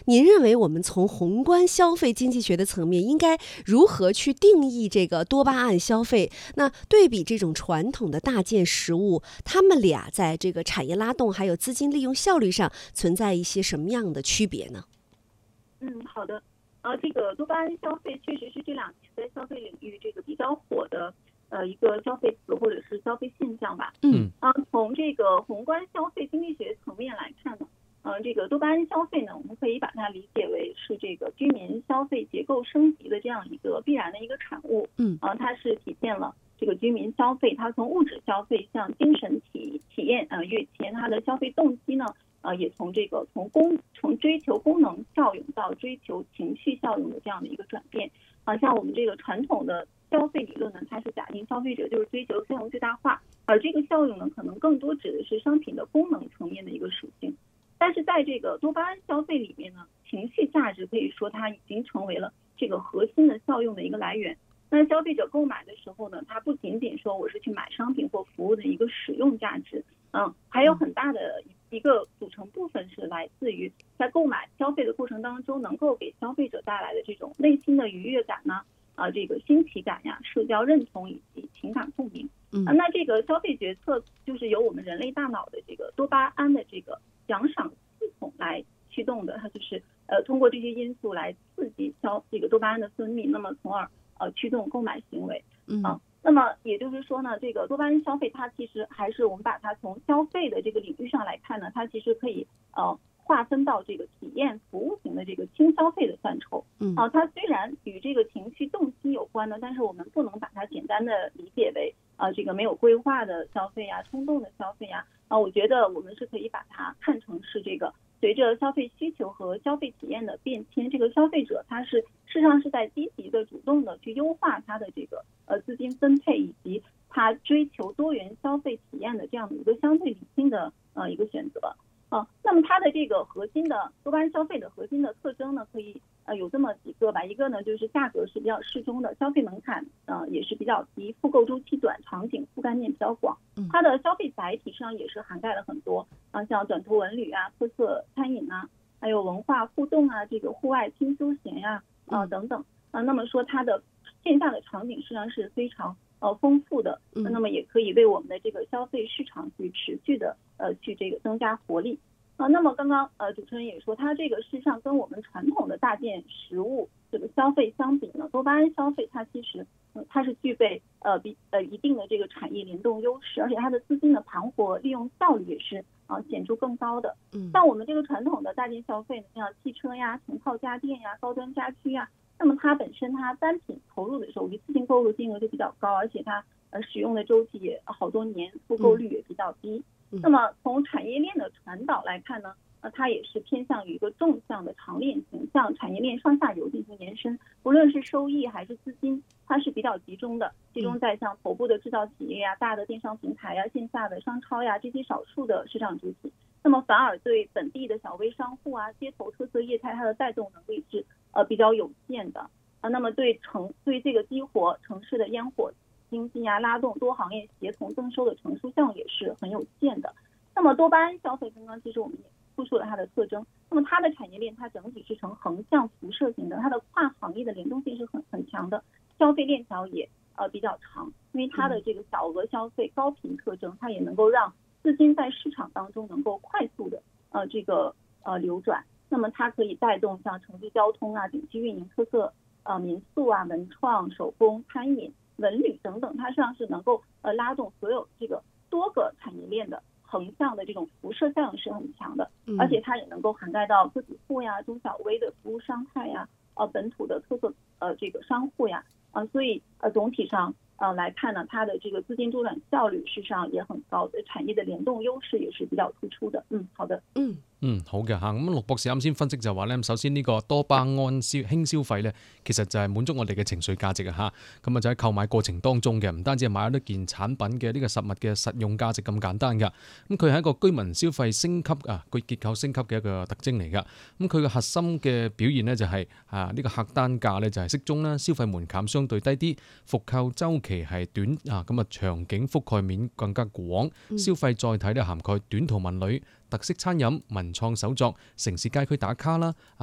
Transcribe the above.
您认为我们从宏观消费经济学的层面应该如何去定义这个多巴胺消费？那对比这种传统的大件实物，他们俩在这个产业拉动还有资金利用效率上存在一些什么样的区别呢？ 好的。这个多巴胺消费确实是这2年在消费领域这个比较火的一个消费词或者是消费现象吧。从这个宏观消费经济学层面来看呢，这个多巴胺消费呢，我们可以把它理解为是这个居民消费结构升级的这样一个必然的一个产物。它是体现了这个居民消费，它从物质消费向精神体验跃迁，它的消费动机呢，也从追求功能效用到追求情绪效用的这样的一个转变。像我们这个传统的消费理论呢，它是假定消费者就是追求效用最大化，而这个效用呢，可能更多指的是商品的功能层面的一个属性。但是在这个多巴胺消费里面呢，情绪价值可以说它已经成为了这个核心的效用的一个来源。那消费者购买的时候呢，它不仅仅说我是去买商品或服务的一个使用价值，还有很大的一个组成部分是来自于在购买消费的过程当中能够给消费者带来的这种内心的愉悦感呢，这个新奇感呀、社交认同以及情感共鸣。那这个消费决策就是由我们人类大脑的这个多巴胺的这个奖赏系统来驱动的，它就是通过这些因素来刺激这个多巴胺的分泌，那么从而驱动购买行为。那么也就是说呢，这个多巴胺消费它其实还是我们把它从消费的这个领域上来看呢，它其实可以划分到这个体验服务型的这个轻消费的范畴。它虽然与这个情绪动机有关呢，但是我们不能把它简单的理解为这个没有规划的消费呀、冲动的消费呀。我觉得我们是可以把它看成是这个随着消费需求和消费体验的变迁，这个消费者他是事实上是在积极的主动的去优化他的这个资金分配，以及他追求多元消费体验的这样的一个相对理性的一个选择。那么它的这个核心的多巴胺消费的核心的特征呢，可以有这么几个吧。一个呢就是价格是比较适中的，消费门槛也是比较低，复购周期短，场景覆盖面比较广。它的消费载体实际上也是涵盖了很多像短途文旅啊、特色餐饮啊，还有文化互动啊、这个户外轻休闲呀等等。那么说它的线下的场景实际上是非常丰富的，那么也可以为我们的这个消费市场去持续的去这个增加活力。那么刚刚主持人也说，它这个事实上跟我们传统的大件实物这个消费相比呢，多巴胺消费它其实它是具备一定的这个产业联动优势，而且它的资金的盘活利用效率也是显著更高的。像我们这个传统的大件消费呢，像汽车呀、成套家电呀、高端家居呀，那么它本身它单品投入的时候一次性购入金额就比较高，而且它使用的周期也好多年，复购率也比较低。那么从产业链的传导来看呢，它也是偏向于一个纵向的长链型，向产业链上下游进行延伸，不论是收益还是资金，它是比较集中的，集中在像头部的制造企业呀、大的电商平台呀、线下的商超呀这些少数的市场主体。那么反而对本地的小微商户啊、街头特色业态，它的带动能力是比较有限的。那么对这个激活城市的烟火经济啊，拉动多行业协同增收的成熟项也是很有限的。那么多巴胺消费刚刚其实我们也复述了它的特征，那么它的产业链它整体是呈横向辐射型的，它的跨行业的联动性是很强的，消费链条也比较长，因为它的这个小额消费高频特征，它也能够让资金在市场当中能够快速的这个流转。那么它可以带动像城际交通啊、景区运营、特色民宿啊、文创、手工、餐饮、文旅等等，它实际上是能够拉动所有这个多个产业链的横向的这种辐射效应是很强的，而且它也能够涵盖到个体户呀、中小微的服务商态呀、本土的特色这个商户呀所以总体上来看呢，它的这个资金周转效率事實上也很高的，產業的聯動優勢也是比較突出的。好的。 好嘅嚇。咁陸博士啱先分析就話咧，首先呢個多巴胺輕消費咧，其實就係滿足我哋嘅情緒價值啊嚇。咁就喺購買過程當中嘅，唔單止係買咗一件產品嘅呢個實物嘅實用價值咁簡單㗎。咁佢係一個居民消費升級佢結構升級嘅一個特徵嚟㗎。咁佢嘅核心嘅表現咧就係呢個客單價咧就係適中啦，消費門檻相對低啲，復購週期係短咁場景覆蓋面更加廣，消費載體咧涵蓋短途文旅、特色餐飲、文創手作、城市街區打卡啦，